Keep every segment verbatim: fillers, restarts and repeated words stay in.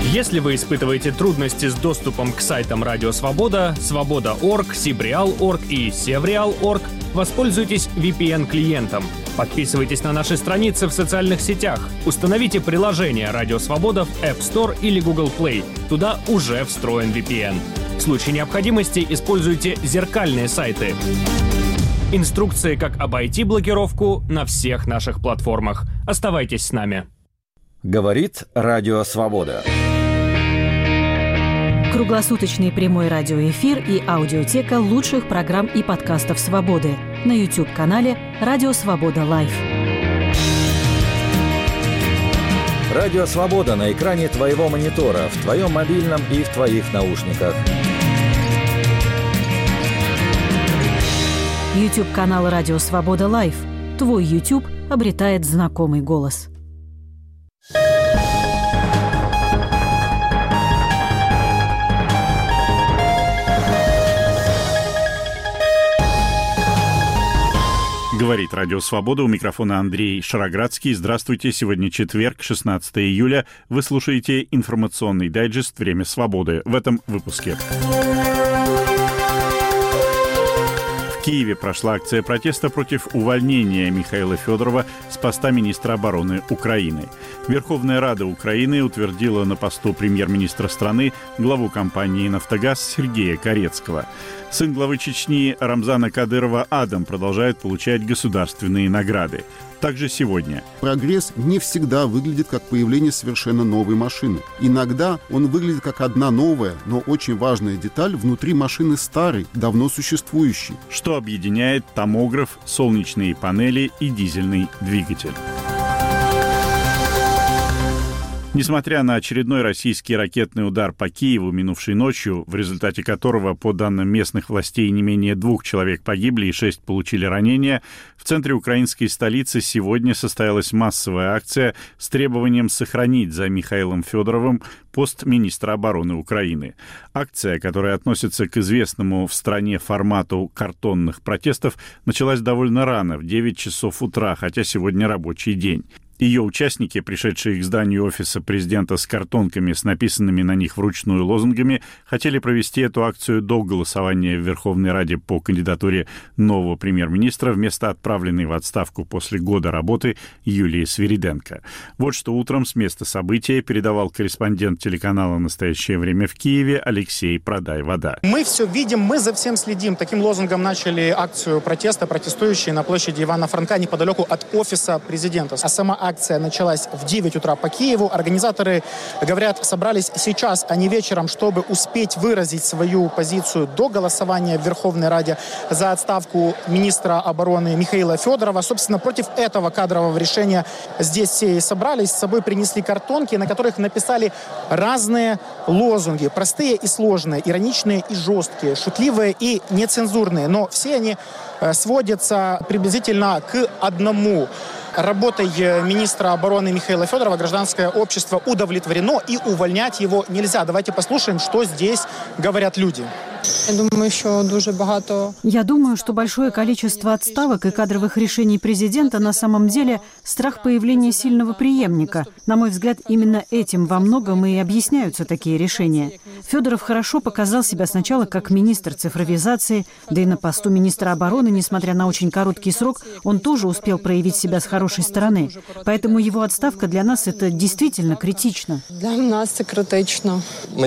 Если вы испытываете трудности с доступом к сайтам Радио Свобода, Свобода точка орг, Сибриал точка орг и Севриал точка орг, воспользуйтесь ви пи эн-клиентом. Подписывайтесь на наши страницы в социальных сетях. Установите приложение Радио Свобода в App Store или Google Play. Туда уже встроен ви пи эн. В случае необходимости используйте зеркальные сайты. Инструкции, как обойти блокировку, на всех наших платформах. Оставайтесь с нами. Говорит Радио Свобода. Круглосуточный прямой радиоэфир и аудиотека лучших программ и подкастов «Свободы» на YouTube-канале «Радио Свобода Лайв». Радио Свобода на экране твоего монитора, в твоем мобильном и в твоих наушниках. YouTube-канал «Радио Свобода Лайв». Твой YouTube обретает знакомый голос. Говорит Радио Свобода. У микрофона Андрей Шароградский. Здравствуйте. Сегодня четверг, шестнадцатого июля. Вы слушаете информационный дайджест «Время свободы». В этом выпуске. В Киеве прошла акция протеста против увольнения Михаила Федорова с поста министра обороны Украины. Верховная Рада Украины утвердила на посту премьер-министра страны главу компании «Нафтогаз» Сергея Корецкого. Сын главы Чечни Рамзана Кадырова Адам продолжает получать государственные награды. Также сегодня. Прогресс не всегда выглядит как появление совершенно новой машины. Иногда он выглядит как одна новая, но очень важная деталь внутри машины старой, давно существующей. Что объединяет томограф, солнечные панели и дизельный двигатель. Несмотря на очередной российский ракетный удар по Киеву минувшей ночью, в результате которого, по данным местных властей, не менее двух человек погибли и шесть получили ранения, в центре украинской столицы сегодня состоялась массовая акция с требованием сохранить за Михаилом Федоровым пост министра обороны Украины. Акция, которая относится к известному в стране формату картонных протестов, началась довольно рано, в девять часов утра, хотя сегодня рабочий день. Ее участники, пришедшие к зданию офиса президента с картонками с написанными на них вручную лозунгами, хотели провести эту акцию до голосования в Верховной Раде по кандидатуре нового премьер-министра вместо отправленной в отставку после года работы Юлии Свириденко. Вот что утром с места события передавал корреспондент телеканала «Настоящее время» в Киеве Алексей Продай-Вода. Мы все видим, мы за всем следим. Таким лозунгом начали акцию протеста протестующие на площади Ивана Франка неподалеку от офиса президента. А сама акция началась в девять утра по Киеву. Организаторы, говорят, собрались сейчас, а не вечером, чтобы успеть выразить свою позицию до голосования в Верховной Раде за отставку министра обороны Михаила Федорова. Собственно, против этого кадрового решения здесь все и собрались. С собой принесли картонки, на которых написали разные лозунги. Простые и сложные, ироничные и жесткие, шутливые и нецензурные. Но все они сводятся приблизительно к одному. Работой министра обороны Михаила Федорова гражданское общество удовлетворено, и увольнять его нельзя. Давайте послушаем, что здесь говорят люди. Я думаю, що дуже багато... Я думаю, что большое количество отставок и кадровых решений президента на самом деле страх появления сильного преемника. На мой взгляд, именно этим во многом и объясняются такие решения. Федоров хорошо показал себя сначала как министр цифровизации, да и на посту министра обороны, несмотря на очень короткий срок, он тоже успел проявить себя с хорошей стороны. Поэтому его отставка для нас это действительно критично. Для нас это критично.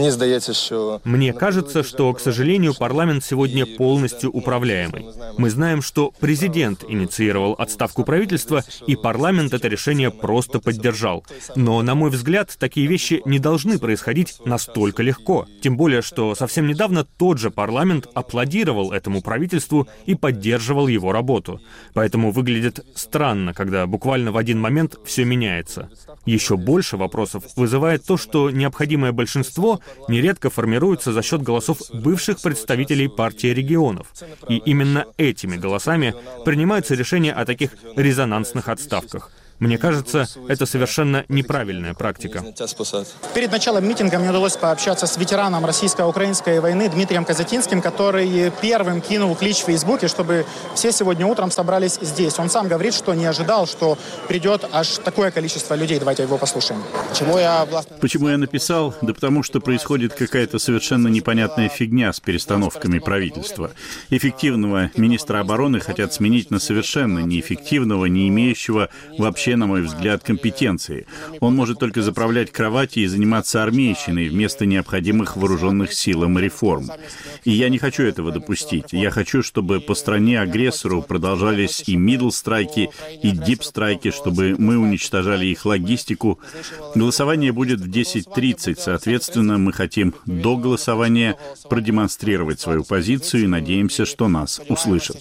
Мне кажется, что, к сожалению, К сожалению, парламент сегодня полностью управляемый. Мы знаем, что президент инициировал отставку правительства, и парламент это решение просто поддержал. Но, на мой взгляд, такие вещи не должны происходить настолько легко. Тем более, что совсем недавно тот же парламент аплодировал этому правительству и поддерживал его работу. Поэтому выглядит странно, когда буквально в один момент все меняется. Еще больше вопросов вызывает то, что необходимое большинство нередко формируется за счет голосов бывших представителей партии регионов. И именно этими голосами принимаются решения о таких резонансных отставках. Мне кажется, это совершенно неправильная практика. Перед началом митинга мне удалось пообщаться с ветераном российско-украинской войны Дмитрием Казатинским, который первым кинул клич в Фейсбуке, чтобы все сегодня утром собрались здесь. Он сам говорит, что не ожидал, что придет аж такое количество людей. Давайте его послушаем. Почему я, Почему я написал? Да потому что происходит какая-то совершенно непонятная фигня с перестановками правительства. Эффективного министра обороны хотят сменить на совершенно неэффективного, не имеющего вообще, на мой взгляд, компетенции. Он может только заправлять кровати и заниматься армейщиной вместо необходимых вооруженных силам реформ. И я не хочу этого допустить. Я хочу, чтобы по стране-агрессору продолжались и мидл-страйки, и дип-страйки, чтобы мы уничтожали их логистику. Голосование будет в десять тридцать. Соответственно, мы хотим до голосования продемонстрировать свою позицию и надеемся, что нас услышат.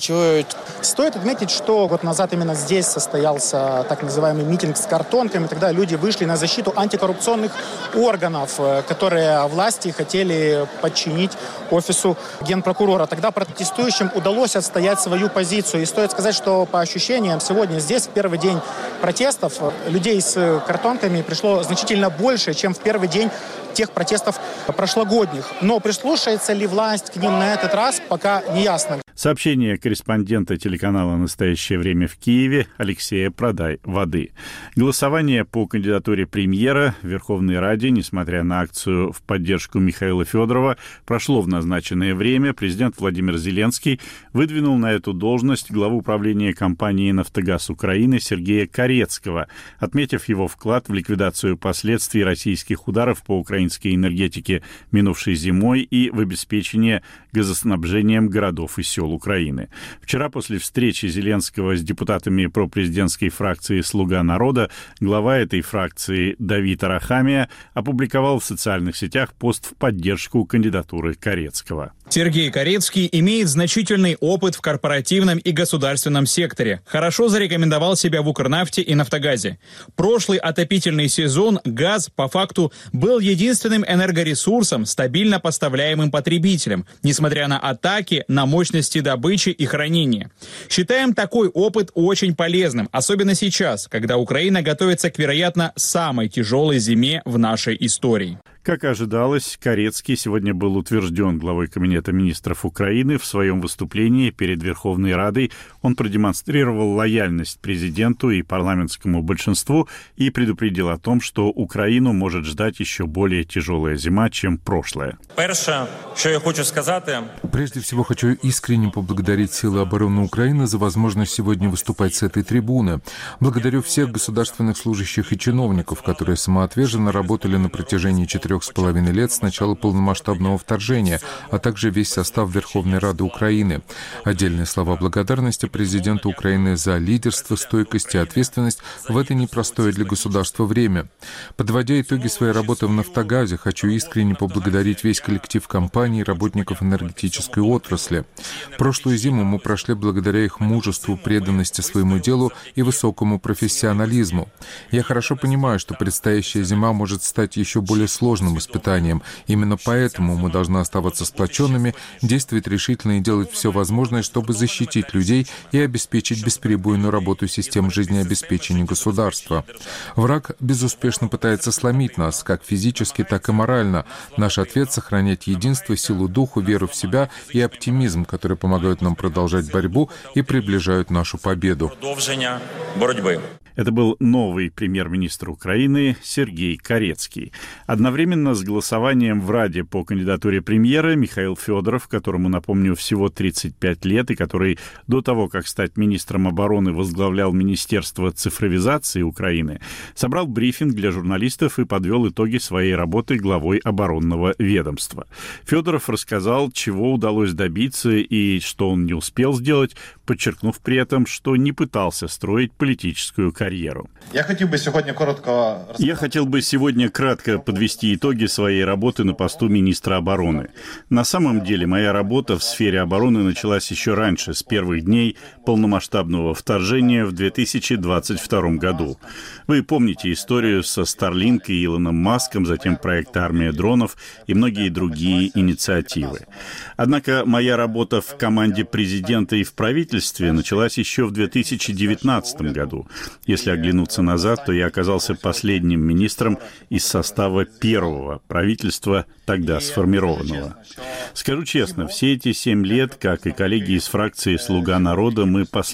Стоит отметить, что год назад именно здесь состоялся так называемый митинг с картонками. Тогда люди вышли на защиту антикоррупционных органов, которые власти хотели подчинить офису генпрокурора. Тогда протестующим удалось отстоять свою позицию. И стоит сказать, что по ощущениям сегодня здесь, в первый день протестов, людей с картонками пришло значительно больше, чем в первый день тех протестов прошлогодних. Но прислушается ли власть к ним на этот раз, пока не ясно. Сообщение корреспондента телеканала «Настоящее время» в Киеве Алексея Продай-Воды. Голосование по кандидатуре премьера в Верховной Раде, несмотря на акцию в поддержку Михаила Федорова, прошло в назначенное время. Президент Владимир Зеленский выдвинул на эту должность главу управления компании «Нафтогаз Украины» Сергея Карецкого, отметив его вклад в ликвидацию последствий российских ударов по украинской энергетике минувшей зимой и в обеспечение газоснабжением городов и сел Украины. Вчера после встречи Зеленского с депутатами пропрезидентской фракции «Слуга народа» глава этой фракции Давид Арахамия опубликовал в социальных сетях пост в поддержку кандидатуры Карецкого. Сергей Карецкий имеет значительный опыт в корпоративном и государственном секторе. Хорошо зарекомендовал себя в Укрнафте и Нафтогазе. Прошлый отопительный сезон газ, по факту, был единственным энергоресурсом, стабильно поставляемым потребителям, несмотря на атаки на мощности добычи и хранения. Считаем такой опыт очень полезным, особенно сейчас, когда Украина готовится к, вероятно, самой тяжелой зиме в нашей истории. Как ожидалось, Карецкий сегодня был утвержден главой Кабинета министров Украины. В своем выступлении перед Верховной Радой он продемонстрировал лояльность президенту и парламентскому большинству и предупредил о том, что Украину может ждать еще более тяжелая зима, чем прошлая. Прежде всего, хочу искренне поблагодарить силы обороны Украины за возможность сегодня выступать с этой трибуны. Благодарю всех государственных служащих и чиновников, которые самоотверженно работали на протяжении четырех с половиной лет с начала полномасштабного вторжения, а также весь состав Верховной Рады Украины. Отдельные слова благодарности президенту Украины за лидерство, стойкость и ответственность в это непростое для государства время. Подводя итоги своей работы в «Нафтогазе», хочу искренне поблагодарить весь коллектив компании и работников энергетической отрасли. Прошлую зиму мы прошли благодаря их мужеству, преданности своему делу и высокому профессионализму. Я хорошо понимаю, что предстоящая зима может стать еще более сложной испытанием. Именно поэтому мы должны оставаться сплоченными, действовать решительно и делать все возможное, чтобы защитить людей и обеспечить бесперебойную работу систем жизнеобеспечения государства. Враг безуспешно пытается сломить нас, как физически, так и морально. Наш ответ — сохранять единство, силу духу, веру в себя и оптимизм, которые помогают нам продолжать борьбу и приближают нашу победу. Это был новый премьер-министр Украины Сергей Карецкий. Одновременно с голосованием в Раде по кандидатуре премьера Михаил Федоров, которому, напомню, всего тридцать пять лет, и который до того, как стать министром обороны, возглавлял Министерство цифровизации Украины, собрал брифинг для журналистов и подвел итоги своей работы главой оборонного ведомства. Федоров рассказал, чего удалось добиться и что он не успел сделать, подчеркнув при этом, что не пытался строить политическую карьеру. карьеру. Я хотел бы сегодня коротко... Я хотел бы сегодня кратко подвести итоги своей работы на посту министра обороны. На самом деле, моя работа в сфере обороны началась еще раньше, с первых дней полномасштабного вторжения в две тысячи двадцать втором году. Вы помните историю со Starlink и Илоном Маском, затем проект «Армия дронов» и многие другие инициативы. Однако моя работа в команде президента и в правительстве началась еще в две тысячи девятнадцатом году. И Если оглянуться назад, то я оказался последним министром из состава первого правительства, тогда сформированного. Скажу честно, все эти семь лет, как и коллеги из фракции «Слуга народа», мы последовательно